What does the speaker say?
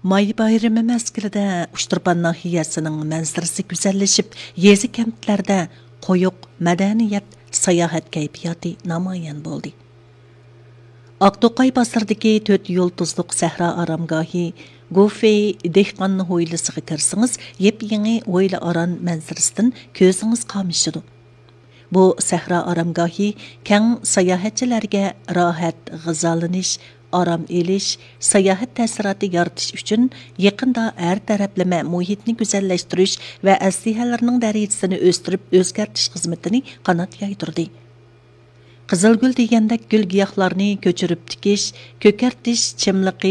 May bayrami mezgilida Uchturpan nahiyasining manzarasi güzelleşip, yezi kentlarda qo'yiq madaniyat sayohat kayfiyati namoyon bo'ldi. Aqto'qay basirdagi 4 yulduzliq sahra aramgohi Gofey dehqonni hoylisiga kirsangiz, yep-yangi hoyla aran manzarasidan ko'zingiz qamishidi. Bu sahra aramgohi keng sayohatchilarga rohat, g'izalanish, aram elish, sayohat ta'siroti yaratish uchun yaqinda har taraflama muhitni go'zallashtirish va aslihalarning darajasini o'stirib o'zgartirish xizmatini qanot yaydirdi. Qizilgul degandek gul giyohlarni ko'chirib tikish, ko'kartish, chimliqi